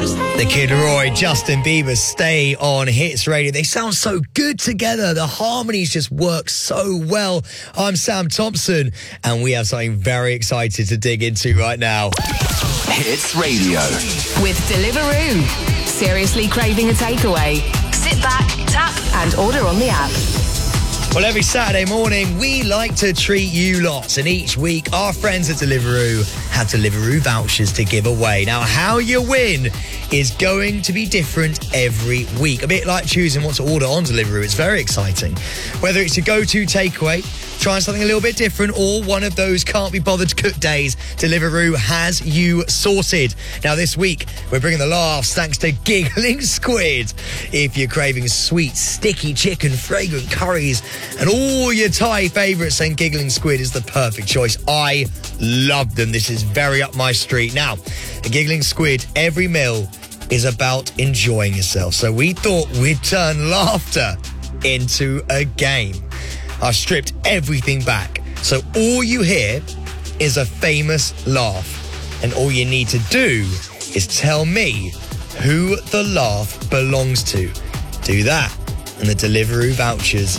The Kid Roy, Justin Bieber, Stay on Hits Radio. They sound so good together. The harmonies just work so well. I'm Sam Thompson, and we have something very exciting to dig into right now. Hits Radio. With Deliveroo. Seriously craving a takeaway? Sit back, tap, and order on the app. Well, every Saturday morning, we like to treat you lots. And each week, our friends at Deliveroo have Deliveroo vouchers to give away. Now, how you win is going to be different every week. A bit like choosing what to order on Deliveroo. It's very exciting. Whether it's your go-to takeaway, trying something a little bit different, or one of those can't be bothered to cook days, Deliveroo has you sorted. Now, this week, we're bringing the laughs thanks to Giggling Squid. If you're craving sweet, sticky chicken, fragrant curries, and all your Thai favourites, then Giggling Squid is the perfect choice. I love them. This is very up my street. Now, at Giggling Squid, every meal is about enjoying yourself. So we thought we'd turn laughter into a game. I've stripped everything back. So all you hear is a famous laugh. And all you need to do is tell me who the laugh belongs to. Do that, and the Deliveroo vouchers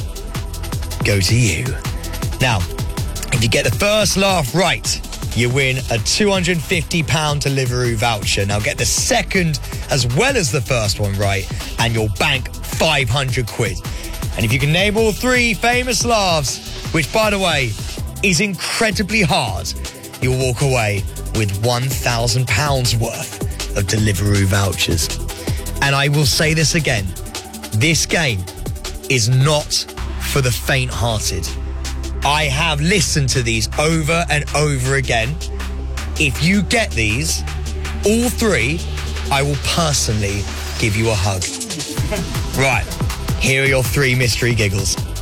go to you. Now, if you get the first laugh right, you win a £250 Deliveroo voucher. Now, get the second as well as the first one right, and you'll bank 500 quid. And if you can name all three famous laughs, which, by the way, is incredibly hard, you'll walk away with £1,000 worth of Deliveroo vouchers. And I will say this again. This game is not for the faint-hearted. I have listened to these over and over again. If you get these, all three, I will personally give you a hug. Right, here are your three mystery giggles.